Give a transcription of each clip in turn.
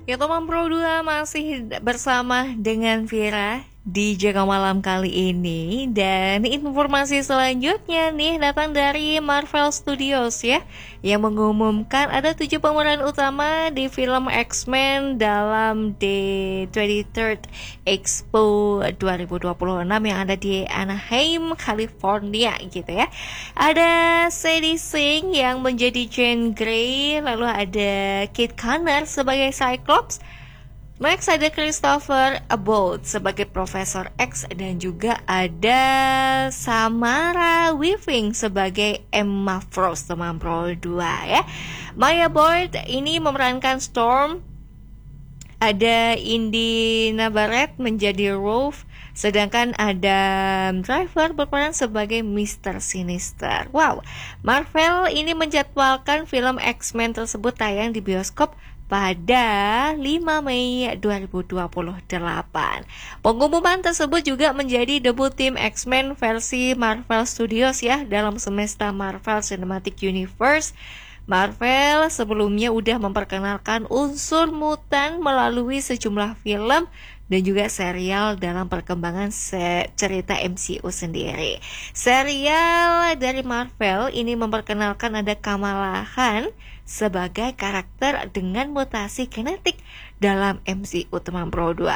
Ya, teman Pro 2 masih bersama dengan Vira di Jaga Malam kali ini. Dan informasi selanjutnya nih datang dari Marvel Studios ya, yang mengumumkan ada 7 pemeran utama di film X-Men dalam The 23rd Expo 2026 yang ada di Anaheim, California gitu ya. Ada Sadie Sink yang menjadi Jean Grey, lalu ada Kit Connor sebagai Cyclops. Next ada Christopher Abbott sebagai Profesor X, dan juga ada Samara Weaving sebagai Emma Frost, teman Pro 2 ya. Maya Boyd ini memerankan Storm. Ada Indy Navarrete menjadi Rolf, sedangkan Adam Driver berperan sebagai Mr. Sinister. Wow, Marvel ini menjadwalkan film X-Men tersebut tayang di bioskop pada 5 Mei 2028. Pengumuman tersebut juga menjadi debut tim X-Men versi Marvel Studios ya dalam semesta Marvel Cinematic Universe. Marvel sebelumnya udah memperkenalkan unsur mutan melalui sejumlah film dan juga serial dalam perkembangan cerita MCU sendiri. Serial dari Marvel ini memperkenalkan ada Kamala Khan sebagai karakter dengan mutasi genetik dalam MCU, teman Pro 2.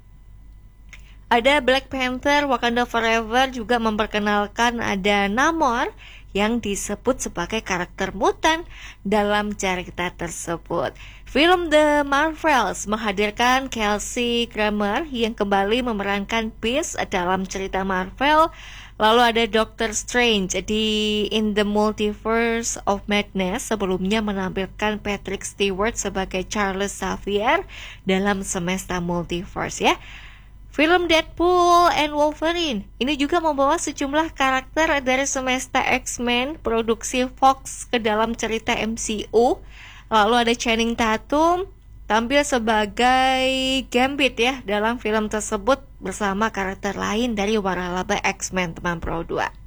Ada Black Panther Wakanda Forever juga memperkenalkan ada Namor yang disebut sebagai karakter mutan dalam cerita tersebut. Film The Marvels menghadirkan Kelsey Grammer yang kembali memerankan Beast dalam cerita Marvel. Lalu ada Doctor Strange di In the Multiverse of Madness, sebelumnya menampilkan Patrick Stewart sebagai Charles Xavier dalam semesta multiverse ya. Film Deadpool and Wolverine ini juga membawa sejumlah karakter dari semesta X-Men produksi Fox ke dalam cerita MCU. Lalu ada Channing Tatum tampil sebagai Gambit ya dalam film tersebut bersama karakter lain dari waralaba X-Men, teman Pro 2.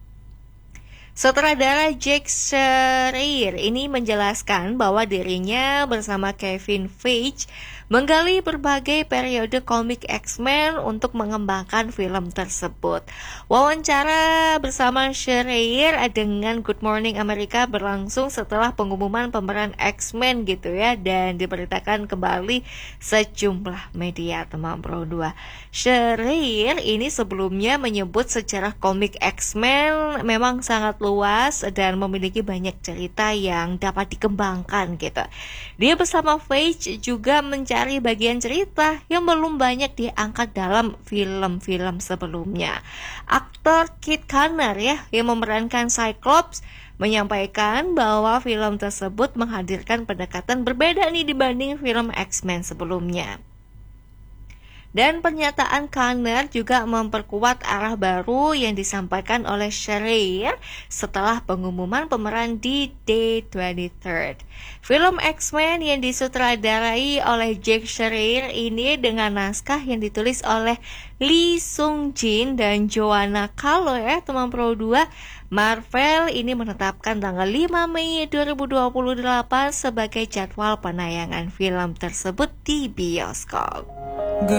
Sutradara Jack Schreier ini menjelaskan bahwa dirinya bersama Kevin Feige menggali berbagai periode komik X-Men untuk mengembangkan film tersebut. Wawancara bersama Schreier dengan Good Morning America berlangsung setelah pengumuman pemeran X-Men gitu ya, dan diberitakan kembali sejumlah media, teman Pro 2. Schreier ini sebelumnya menyebut sejarah komik X-Men memang sangat luas dan memiliki banyak cerita yang dapat dikembangkan gitu. Dia bersama Feige juga mencari bagian cerita yang belum banyak diangkat dalam film-film sebelumnya. Aktor Kit Connor ya yang memerankan Cyclops menyampaikan bahwa film tersebut menghadirkan pendekatan berbeda nih dibanding film X-Men sebelumnya. Dan pernyataan Connor juga memperkuat arah baru yang disampaikan oleh Schreier setelah pengumuman pemeran di Day 23rd. Film X-Men yang disutradarai oleh Jack Schreier ini dengan naskah yang ditulis oleh Lee Sung Jin dan Joanna Kalo ya, teman Pro 2. Marvel ini menetapkan tanggal 5 Mei 2028 sebagai jadwal penayangan film tersebut di bioskop.